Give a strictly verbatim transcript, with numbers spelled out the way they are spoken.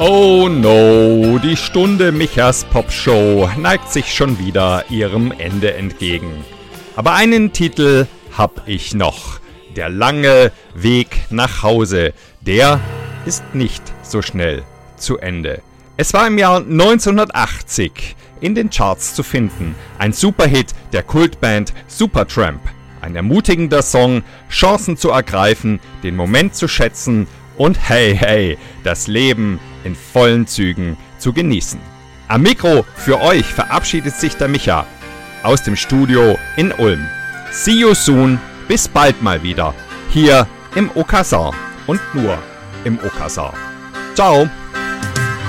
Oh no, die Stunde Michas Popshow neigt sich schon wieder ihrem Ende entgegen. Aber einen Titel hab ich noch. Der lange Weg nach Hause, der ist nicht so schnell zu Ende. Es war im Jahr neunzehnhundertachtzig in den Charts zu finden. Ein Superhit der Kultband Supertramp. Ein ermutigender Song, Chancen zu ergreifen, den Moment zu schätzen und hey, hey, das Leben in vollen Zügen zu genießen. Am Mikro für euch verabschiedet sich der Micha aus dem Studio in Ulm. See you soon, bis bald mal wieder, hier im Okazar und nur im Okazar. Ciao!